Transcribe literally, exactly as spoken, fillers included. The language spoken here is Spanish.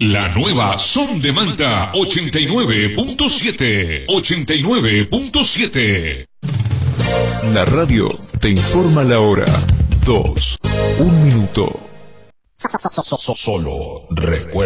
La nueva Son de Manta ochenta y nueve punto siete. ochenta y nueve punto siete. La radio te informa la hora. Dos. Un minuto. Solo recuerda.